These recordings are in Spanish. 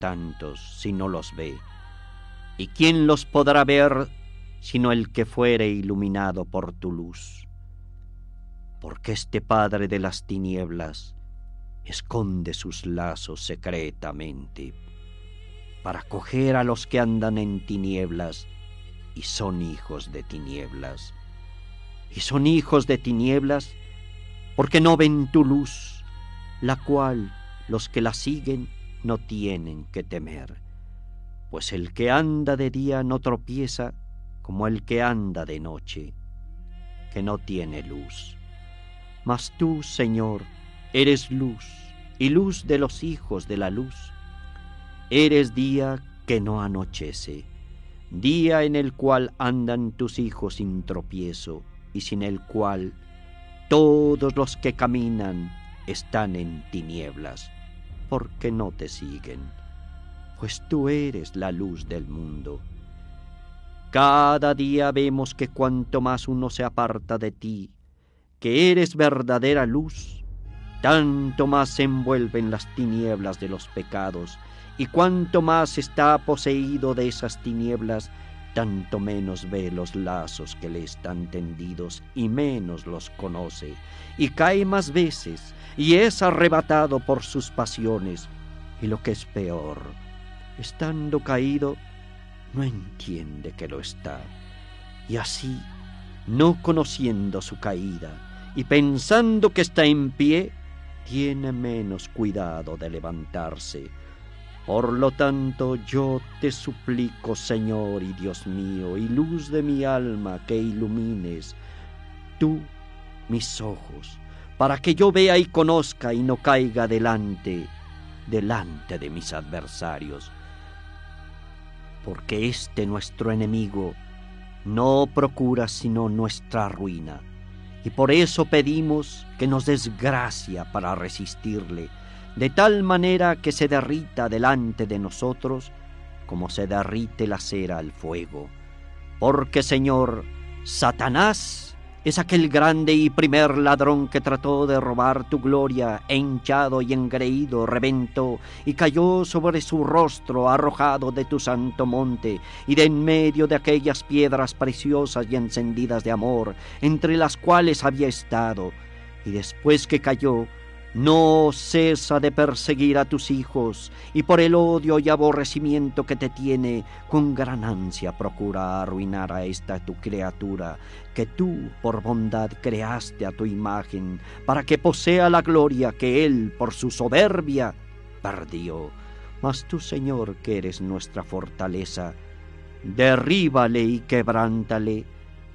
tantos si no los ve? ¿Y quién los podrá ver sino el que fuere iluminado por tu luz? Porque este padre de las tinieblas esconde sus lazos secretamente para coger a los que andan en tinieblas y son hijos de tinieblas. Y son hijos de tinieblas porque no ven tu luz, la cual los que la siguen no tienen que temer. Pues el que anda de día no tropieza como el que anda de noche, que no tiene luz. Mas tú, Señor, eres luz, y luz de los hijos de la luz. Eres día que no anochece, día en el cual andan tus hijos sin tropiezo, y sin el cual todos los que caminan están en tinieblas, porque no te siguen, pues tú eres la luz del mundo. Cada día vemos que cuanto más uno se aparta de ti, que eres verdadera luz, tanto más se envuelve en las tinieblas de los pecados, y cuanto más está poseído de esas tinieblas, tanto menos ve los lazos que le están tendidos y menos los conoce, y cae más veces, y es arrebatado por sus pasiones, y lo que es peor, estando caído, no entiende que lo está, y así, no conociendo su caída, y pensando que está en pie, tiene menos cuidado de levantarse. Por lo tanto, yo te suplico, Señor y Dios mío, y luz de mi alma, que ilumines tú mis ojos, para que yo vea y conozca y no caiga delante de mis adversarios. Porque este nuestro enemigo no procura sino nuestra ruina, y por eso pedimos que nos des gracia para resistirle, de tal manera que se derrita delante de nosotros como se derrite la cera al fuego. Porque, Señor, Satanás es aquel grande y primer ladrón que trató de robar tu gloria, e hinchado y engreído reventó y cayó sobre su rostro arrojado de tu santo monte, y de en medio de aquellas piedras preciosas y encendidas de amor, entre las cuales había estado, y después que cayó, no cesa de perseguir a tus hijos, y por el odio y aborrecimiento que te tiene, con gran ansia procura arruinar a esta tu criatura, que tú por bondad creaste a tu imagen, para que posea la gloria que él por su soberbia perdió. Mas tú, Señor, que eres nuestra fortaleza, derríbale y quebrántale,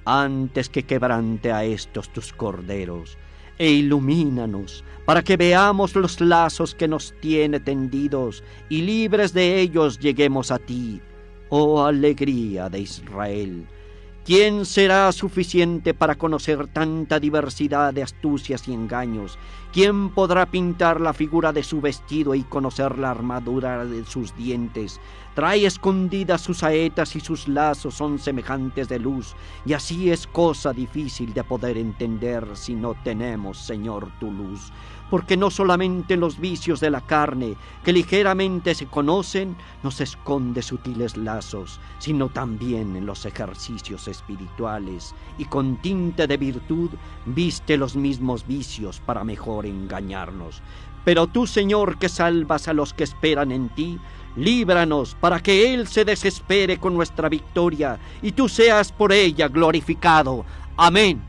antes que quebrante a estos tus corderos, e ilumínanos, para que veamos los lazos que nos tiene tendidos, y libres de ellos lleguemos a ti, oh alegría de Israel. ¿Quién será suficiente para conocer tanta diversidad de astucias y engaños? ¿Quién podrá pintar la figura de su vestido y conocer la armadura de sus dientes? Trae escondidas sus saetas y sus lazos son semejantes de luz, y así es cosa difícil de poder entender si no tenemos, Señor, tu luz. Porque no solamente en los vicios de la carne, que ligeramente se conocen, nos esconde sutiles lazos, sino también en los ejercicios espirituales, y con tinte de virtud viste los mismos vicios para mejor engañarnos. Pero tú, Señor, que salvas a los que esperan en ti, líbranos para que Él se desespere con nuestra victoria, y tú seas por ella glorificado. Amén.